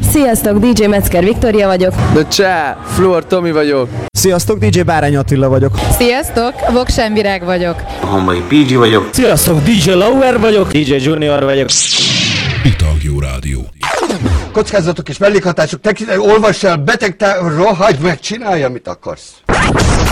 Sziasztok, DJ Metzger Viktória vagyok. De csá, Fluor Tomi vagyok. Sziasztok, DJ Bárány Attila vagyok. Sziasztok, Voksen Virág vagyok. Hambai PG vagyok. Sziasztok, DJ Lauer vagyok. DJ Junior vagyok. Itagjó Rádió. Kockázatok és mellékhatások tekintetében olvass el, beteg rohagy meg, csinálj, amit akarsz.